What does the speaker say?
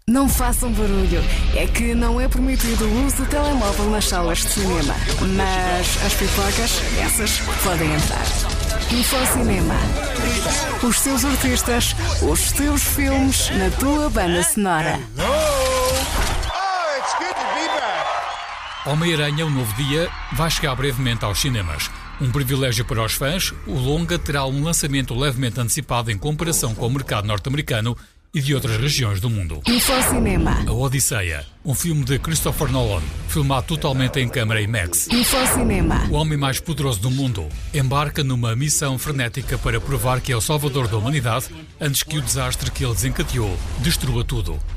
Não façam barulho, é que não é permitido o uso do telemóvel nas salas de cinema. Mas as pipocas, essas podem entrar. Infocinema. Os seus artistas, os seus filmes na tua banda sonora. Homem-Aranha, um novo dia, vai chegar brevemente aos cinemas. Um privilégio para os fãs, o longa terá um lançamento levemente antecipado em comparação com o mercado norte-americano e de outras regiões do mundo. Infocinema. A Odisseia, um filme de Christopher Nolan, filmado totalmente em câmara IMAX. Infocinema. O homem mais poderoso do mundo embarca numa missão frenética para provar que é o salvador da humanidade antes que o desastre que ele desencadeou destrua tudo.